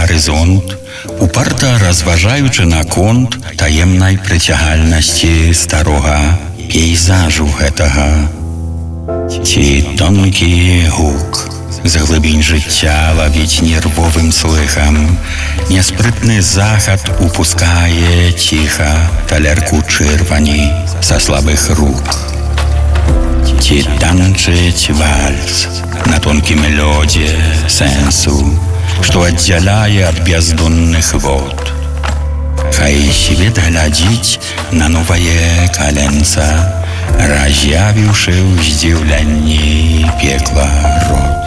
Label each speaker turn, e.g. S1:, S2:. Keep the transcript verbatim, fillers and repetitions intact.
S1: гарызонт, упарта разважаючы наконт таемнай прыцягальнасці старога пейзажу гэтага. Ці тонкі гук з глыбінь жыцця лавіць нервовым слыхам, няспрытны захад упускае ціха талерку чырвані са слабых рук. Ці танчыць вальс на тонкім лёдзе сэнсу, што аддзяляе ад бяздонных вод. Хай свет глядзіць на новае каленца, раз'явіўшы ў здзіўленні пекла рот.